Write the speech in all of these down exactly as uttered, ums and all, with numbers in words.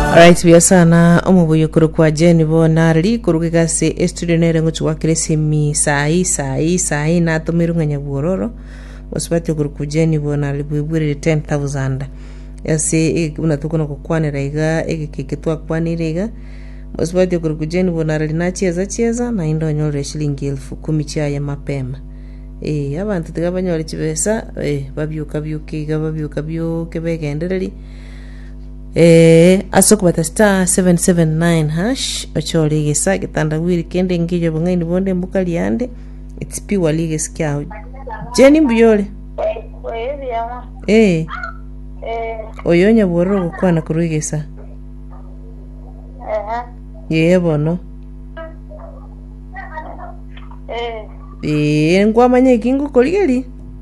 Alright, biya sana omubuyo kuru kwa Jenny Bonarli kuru kase studio nere ngo twakire semi sai sai sai na tomiru nganya bororo osbati kuru ku Jenny Bonarli bwibwire ten thousand yase unatuko no kukwanira iga ekikitwa kwanira iga osbati kuru ku Jenny Bonarli na cheza cheza na indo nyore shilingi elfu kumi ya mapema. Eh abantu tigabanyore chibesa eh babyuka byukiga babyuka byuke begendereri. Eh asokubata star seven seven nine hash ochole gesa gitanda wiri kende ngijo bongaini bonde mbukali yande it's piwa lige skyao Jenny Mbuyole eh eh oyonya boro kwana kurugesa eh ye bono eh eh ngwamanye kingu koligeli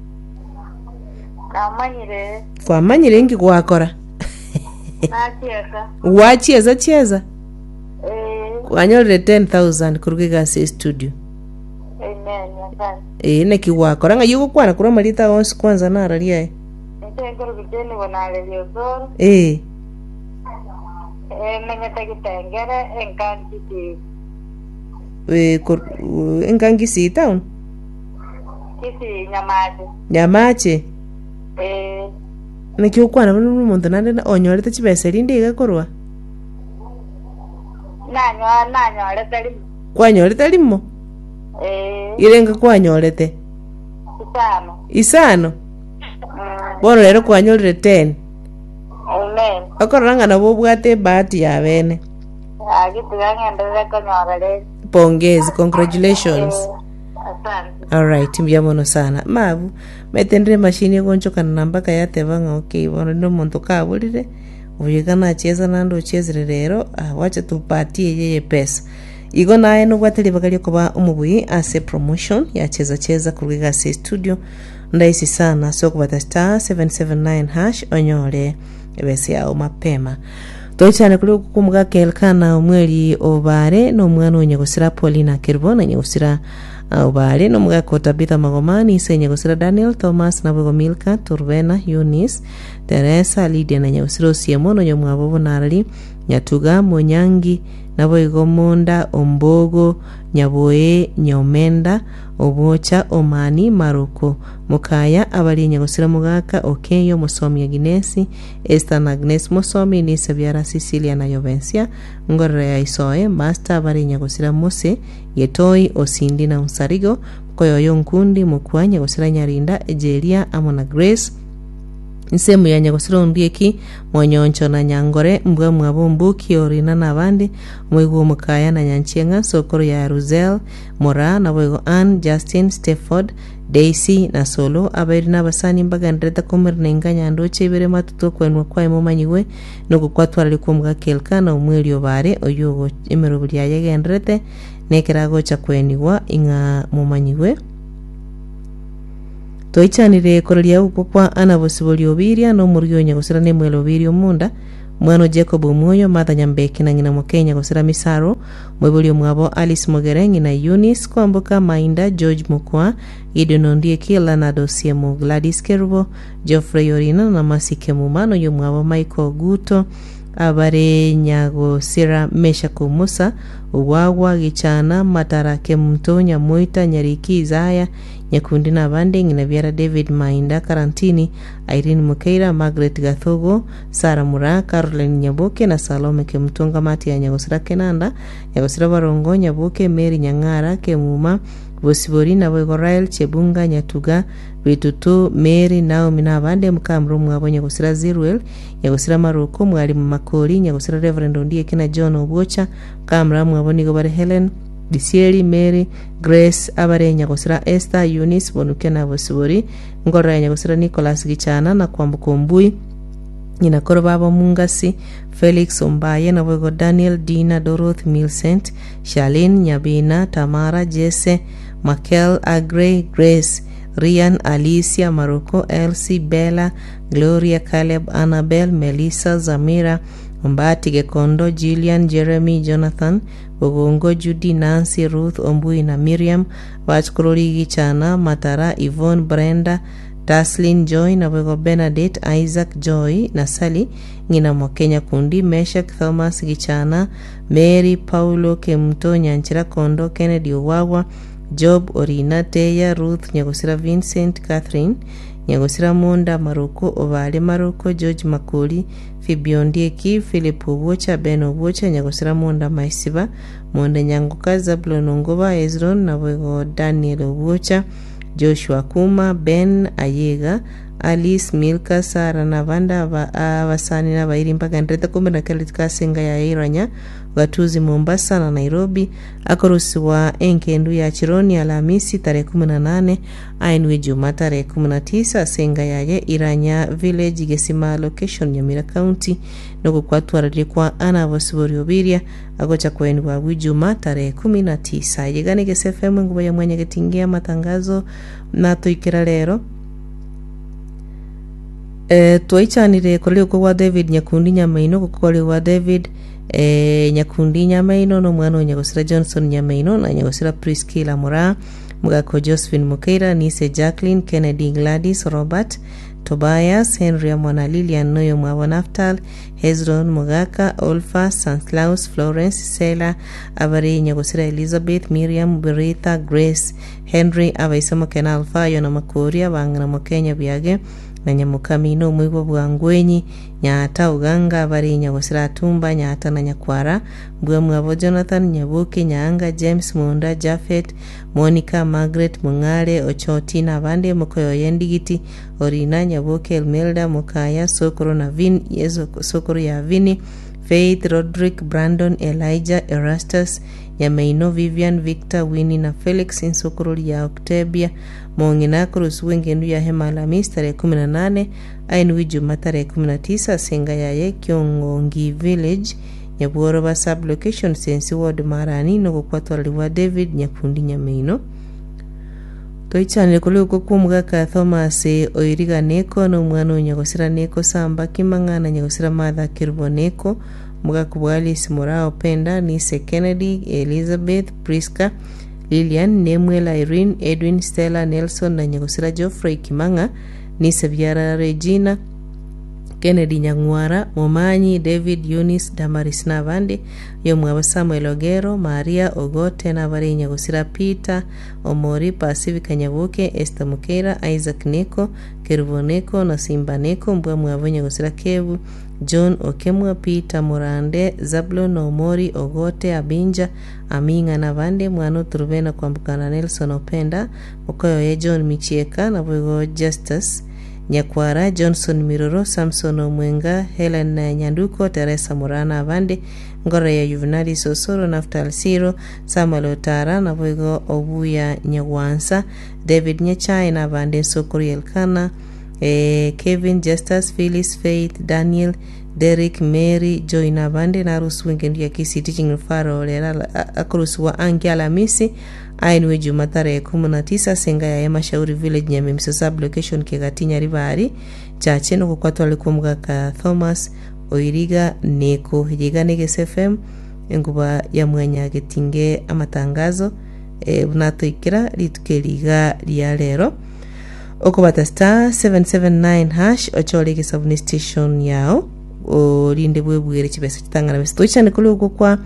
kamanyire kwa manyire ngi gwakora Nacheza. Wacheza cheza. Eh. Kwanyole ten thousand kurugiga se studio. Amen. Asante. Eh neki wakora nga yuko kwana kura malita once kwanza na aralia eh. Ntengo Jenny Bonarli yozoro. Eh. Eh menyata kitengere enkangisi. Eh enkangisi town. Kisi nyamache. Nyamache. Eh. Neki ukwana bunu muntu nande onyorete chibese lindi igakorwa. Nanyo nanyo letali. Kwanyorete limo? Eh. Irenga kwanyorete. Isano. Isano. Mm. Bono lero kwanyorete ten. Amen. Akoranga na bobwate bahati ya bene. Agituganga ndele konyorele. Pongezi, congratulations. Eh. Asante. Alright, mbiamono sana. Mabu, metendre machine goncho kana namba kayate banga okay, bono ndo muntu kabulire. Uyigana cheza nando chezere rero, ah, wacha tupatie yeye pesa. Igo naye no gwateli bagali kuba umubuyi ase promotion ya cheza cheza kurugiga se studio. Ndaisi sana so kubata star seven seven nine hash onyore ebese ya mapema. Toichane kuli kukumuga kelkana umweli obare no mwana onyegosira Paulina Kerbona nyegosira Ubale no mga kota bita magomani senye gusira Daniel Thomas na bego Milka Turbena Eunice Teresa Lydia na nyusiro Siemono nyomwa bobo narali Nyatuga Monyangi na bego Monda Ombogo Nyaboe Nyomenda Obocha Omani Maroko Mukaya abali nyagusira mugaka Okeyo Musomi Agnesi Esther na Agnes Musomi ni Sabiara Cecilia na Yovencia ngorre ya Isoe Master abali nyagusira Mose Yetoi Osindi na Unsarigo koyoyo nkundi mukwanya gusira Nyarinda Ejeria Amona Grace nsemu ya nyagusira ndieki mwonyoncho na Nyangore mbwa mwabumbuki orina nabandi mwigu mukaya na Nyanchenga sokoro ya Ruzel Mora na wego Ann Justin Stafford Daisy na Solo abari nabasani mbaga ndreta komerna inganya ndoche ibere matuto kwenwa kwa imumanyiwe no kukwatwara likumga kelka na umweli obare oyogo emerobuli yage ndrete nekerago cha kweniwa inga mumanyiwe toichanire korolia uko kwa anabosiboli obiria no muryo nyagusira ne mwelo obirio munda mwano Jacob Moyo Martha Nyambeki na ngina Mokenya gusira Misaro mwebuli mwabo Alice Mogerengi na Eunice Kwamboka Mainda George Mukwa idonondie kila na dosie mu Gladys Kerubo Geoffrey Orina na Masike Mumano yo mwabo Michael Guto abare nyago sira mesha kumusa uwawa gichana matarake mtonya moita nyariki Zaya nyakundi na bande ngina biara David Mainda Karantini Irene Mukeira Margaret Gathogo Sara Mura Caroline Nyaboke na Salome Kemtunga Mati ya nyagosira Kenanda nyagosira Barongo Nyaboke Mary Nyangara Kemuma Bosibori na Bwego Rael Chebunga Nyatuga Bitutu Mary Naomi na bande mkamru mwabo nyagosira Zirwell nyagosira Maroko mwalimu Makoli nyagosira Reverend Ondie kina John Obocha kamra mwabo nigo bare Helen Disieli Mary Grace abare nyagosira Esther Eunice bonuke na Bosibori ngora nyagosira Nicholas Gichana na Kwambukombui nyina koro babo Mungasi Felix Ombaye na Bwego Daniel Dina Dorothy Milcent Shalin Nyabina Tamara Jesse Makel Agre Grace Rian Alicia Maroko Elsie Bella Gloria Caleb Annabel Melissa Zamira Mbati Gekondo Jillian Jeremy Jonathan Bogongo Judy Nancy Ruth Ombui na Miriam Wachkurori Gichana Matara Yvonne Brenda Taslin Joy na bwego Benedict Isaac Joy na Sally ngina Mwakenya kundi Meshak Thomas Gichana Mary Paulo Kemto Nyanchira Kondo Kennedy Owawa Job Orina Teya Ruth Nyagosira Vincent Catherine Nyagosira Munda Maruko Ovale Maruko George Makuli Fibiondieki Philip Owocha Ben Owocha Nyagosira Munda Maisiba Monde Nyanguka Zablon Ongoba Ezron na bwego Daniel Owocha Joshua Kuma Ben Ayega Alice Milka Sara Navanda abasani n'abayiri mpaka ndreta kumbe na kalitika senga ya Iranya gatuzi Mombasa na Nairobi akorusiwa enkendu ya Chironi Alhamisi tarehe kumi na nane ainwe Juma tarehe kumi na tisa senga yaye Iranya Village Gesima location Nyamira County noko kwatwarire kwa ana bosibori obiria agocha kwendu wa Juma tarehe kumi na tisa yegane Gese F M ngubo ya mwanya getingia matangazo na toikira lero. Eh tuichanire kole kwa David Nyakundi Nyamaino kukole wa David eh Nyakundi Nyamaino no mwana Nyagosira Johnson Nyamaino na Nyagosira Priscilla Mura mugako Josephine Mukeira Nise Jacqueline Kennedy Gladys Robert Tobias Henry Mwana Lilian Noyo Mwa Naftal Hezron Mugaka Olfa Sanslaus Florence Sela Abari Nyagosira Elizabeth Miriam Berita Grace Henry Abaisamo Kenal Fayo na Makoria bangana mu Kenya byage na Nyamukamino mwigo bwangwenyi Nyata Uganga bari Nyagosira Tumba Nyata na Nyakwara mbwa mwabo Jonathan Nyabuke Nyanga James Munda Jafet Monica Margaret Mungale Ochoti na bande mukoyo yendigiti Orina Nyabuke Elmelda Mukaya Sokoro na Vin Yezo Sokoro ya Vini Faith Roderick Brandon Elijah Erastus Nyamaino Vivian Victor Winnie na Felix Insokoro ya Octavia Mongina Cruz wengendu ya Hema Alhamisi tarehe kumi na nane ainwi Juma tarehe kumi na tisa senga yaye Kiongongi Village Nyabuoroba sub location Sensi Ward Marani no kwatwaliwa David Nyakundi Nyamaino. Toichanire kule uko kumugaka Thomas Oiriga Neko no mwana Nyagosira Neko Samba Kimangana Nyagosira Mother Kirboneko mugaka bwali Simorao Penda Nise Kennedy Elizabeth Priska Lilian Nemwela Irene Edwin Stella Nelson na Nyagosira Geoffrey Kimanga Nise Viara Regina Kennedy Nyangwara Momanyi David Eunice Damaris Navande yomwa Samuel Ogero Maria Ogote na bari Nyagosira Peter Omori Pacific Nyabuke Esther Mukeira Isaac Neko Kervoneko na Simba Neko mbwa mwavo Nyagosira Kevu John Okemwa Peter Morande Zablon Omori Ogote Abinja Aminga na bande mwano Turubena kwambukana Nelson Openda mukoyo ye John Michieka na bwego Justice Nyakwara Johnson Miroro Samson Omwenga Helen Nyanduko Teresa Murana Avande Ngora ya Juvenali Sosoro Naftal Siro Samuel Otara na bwego Obuya Nyawansa David Nyachai na Avande Sokori Elkana eh, Kevin Justus Phyllis Faith Daniel Derek Mary Joy na Avande na rusu wengendu ya Kisi Teaching Faro lera akurusu wa Angi Alamisi ainwe Juma tarehe kumi na tisa senga ya Mashauri Village Nyamemso sub location Kegatinya Ribari chache no kukwatwa likumga ka Thomas Oiriga Neko yigane Gese F M nguba ya mwanya getinge amatangazo e, unatoikira litukeliga lya lero okubata star seven seven nine hash ochole sabuni station yao olinde bwebwere chibese kitangana bese tochane kule uko kwa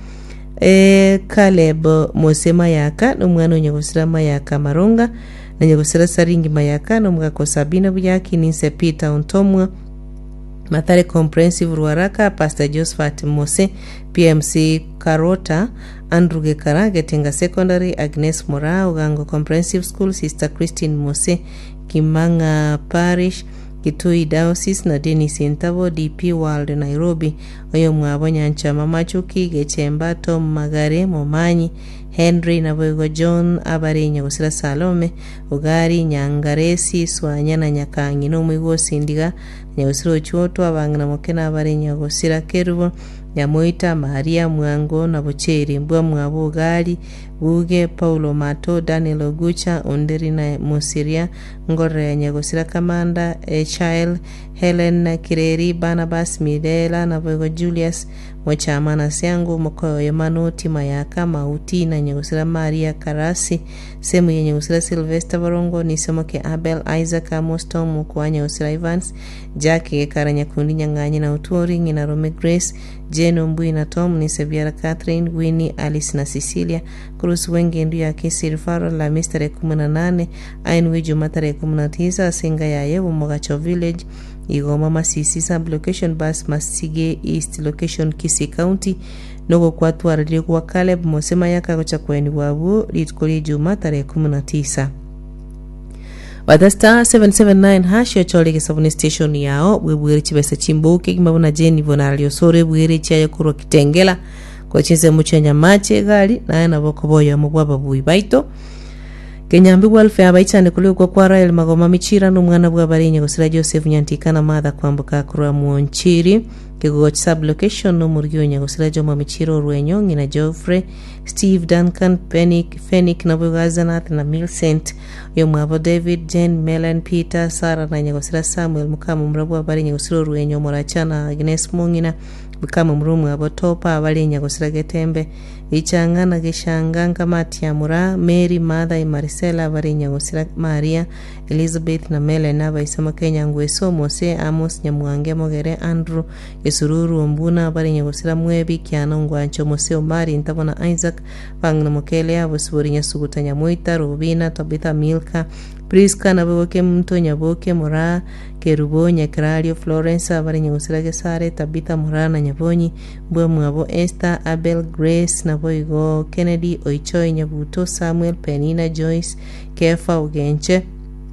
e Caleb Mose Mayaka no mwana Nyagosira Mayaka Maronga na Nyagosira Saringi Mayaka no mugako Sabina Buyaki Ninse Peter Ontomwa Mathare Comprehensive Ruaraka Pastor Josephat Mose P M C Karota Andrew Gekara Getenga Secondary Agnes Mora Ugango Comprehensive School Sister Christine Mose Kimanga Parish Kitui Diocese na Dennis Intavo D P World Nairobi oyo mwabonye ncha Mama Chuki Gechemba Tom Magare Momanyi Henry na Bwego John Abari Nyagosira Salome Ugari Nyangaresi Swanya na Nyakangi no mwigo Sindiga Nyagosira Ochuoto abangana mokena Abari Nyagosira Kerubo Nyamoita Maria Mwango na Bucheri mbwa mwabo Ugari Buge Paulo Mato Daniel Ogucha Onderi na Musiria Ngore ya Nyagosira Kamanda e Child Helen Kireri Barnabas Midela na Bwego Julius Mochama na Siangu Mokoyo Manoti Mayaka Mauti na na nyegusira Maria Karasi sehemu yenye nyegusira Sylvester Barongo ni Somoke Abel Isaac Amos Tom kwa nyegusira Evans Jackie Gekara Nyakundi Nyanganyi na Utuori ngina Rome Grace Jeno Mbui na Tom ni Sebiara Catherine Winnie Alice na Cecilia Cruz wengi ndu ya Kisi Rufaro la Mistare kumi na nane Ainwi Jumatare kumi na tisa Singa ya Yebu Mogacho Village Igoma Masisi Sub Location Bus Masige East Location Kisi County Nogo kwa tuwaradiri kwa Caleb Mosema yaka kocha kweni wabu litukuli Jumatare kumi na tisa Wadasta seven seven nine hash yo chole ke sabuni station yao webwere chibesa chimboke kimabona jeni vonalio sore bwere chaya kuro kitengela kwa chinse muchenya mache gali na yana boko boyo mubwaba bui baito Kenyambi welfare baitane kuli kwa kwa Rael Magoma Michira n'umwana bwa barinye gusira Joseph Nyantikana madha kwambuka kura muonchiri Kigoch sub location no murgyo nyagusira Joma Michiro Rwenyo ngina Geoffrey Steve Duncan Penick Fenick na Bugazanath na Milcent yo mwabo David Jane Melan Peter Sarah na nyagusira Samuel Mukamu mrabu wa barinye gusira Rwenyo Morachana Agnes Mungina Mukamu mrumu wa Botopa abali nyagusira Getembe Ichanga na Gishanga Nkamati ya Mura Mary Mother Marcela bari nyagusira Maria Elizabeth na Melena baisama Kenya Ngweso Mose Amos Nyamuange Mogere Andrew Yesururu Ombuna bari nyagusira Mwebi Kiana Ngwancho Mose Omari Ntabona Isaac Pangna Mokele Abosibori Nyasuguta Nyamuita Rubina Tabitha Milka Priska na Boke Mto Nyaboke Mora Kerubo Nyakrario Florence bari nyagusira Gesare Tabitha Mora na Nyabonyi Mbwe Mwabo Esther Abel Grace na Boigo Kennedy Oichoi Nyabuto Samuel Penina Joyce Kefa Ugenche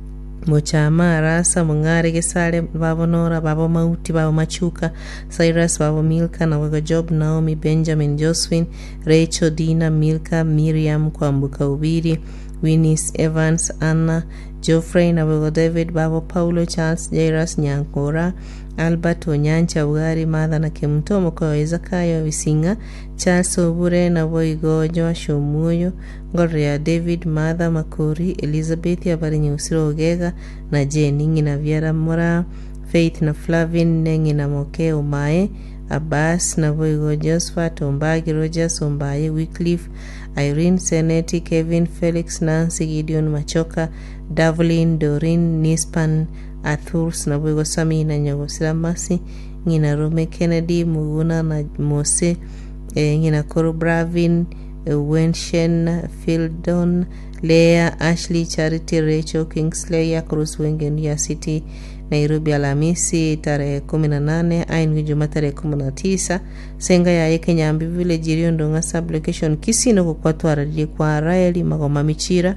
Mochama Rasa Mungare Gesare Babo Nora Babo Mauti Babo Machuka Cyrus Babo Milka na Wago Job Naomi Benjamin Josephine Rachel Dina Milka Miriam Kwambuka Ubiri Winnis Evans Anna Geoffrey na Wago David Babo Paulo Charles Jairus Nyankora Albert Onyancha Ugari Madha na Kemutomo kwa Zakayo Visinga Charles Obure na Boigo Joshua Muyo Ngoria David Madha Makuri Elizabeth ya bari nyusiro Ogega na Jane na Viera Mora Faith na Flavin nengi na Moke Omae Abbas na Boigo Josephat Ombagi Rogers Ombaye Wycliffe Irene Seneti Kevin Felix Nancy Gideon Machoka Davlin Doreen Nispan Athurs na Boigo Sami na Nyagosira Masi ngina Rome Kennedy Muguna na Mose e, ngina Koro Bravin e, Wenshen Fieldon Leah Ashley Charity Rachel Kingsley ya Cruz Wengen ya City Nairobi Alhamisi tarehe kumi na nane Ainu Jumatare kumi na tisa Senga ya Kenyambi Village Riondo sub location Kisino kwa twaradi kwa Raeli Magoma Michira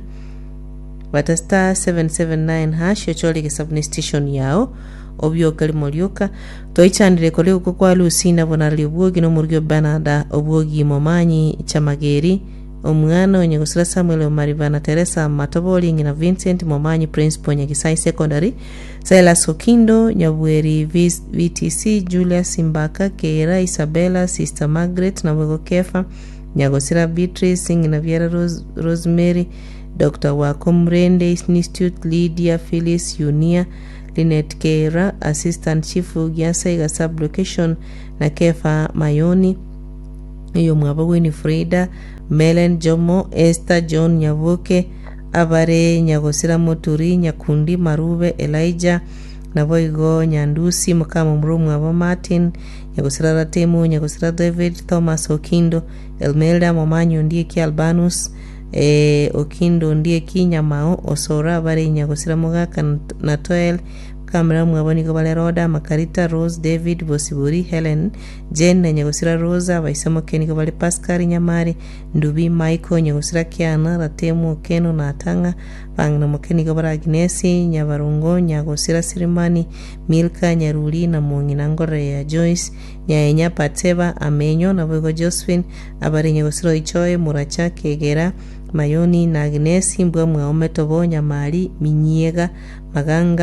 Batasta seven seven nine hash yocholi ke sub station yao obyo kali molioka toichandire kole uko kwa Lucina bonali obwogi no murgyo Banada obwogi Momanyi Chamageri omwana onyegusira Samuel Omarivana Teresa Matoboli ngina Vincent Momanyi Principal Nyagisai Secondary Silas Okindo Nyabweri V T C Julius Simbaka Kera Isabella Sister Margaret na Wego Kefa Nyagosira Beatrice ngina Viera Rose, Rosemary Doctor Wakomrende Institute Lydia Phyllis Yunia Linet Kera Assistant Chief Giasaiga Sub Location na Kefa Mayoni iyo mwaba Winifrida Melen Jomo Esther John Nyavuke Abare Nyagosira Moturi Nyakundi Marube Elijah na Boigo Nyandusi Mukama Mrumu Abo Martin Nyagosira Ratemu Nyagosira David Thomas Okindo Elmelda Momanyo ndiye ki Albanus e, Okindo ndiye ki Nyamao Osora Abare Nyagosira Mugaka na Toel Kamera mwaboni ko Roda Makarita Rose David Bosiburi Helen Jen na Nyagosira Rosa baisamo keni ko bale Pascal Nyamari Ndubi Michael Nyagosira Kiana Ratemu Keno na Tanga pangna mokeni ko bara Agnesi Nyabarungo Nyagosira Sirimani Milka Nyaruli na Mongina Ngore ya Joyce Nyaenya Pateba Amenyo na Bogo Josephine abari Nyagosira Ichoe Muracha Kegera Mayoni na Agnesi mbwa mwa Ometobo Nyamari Minyiega Maganga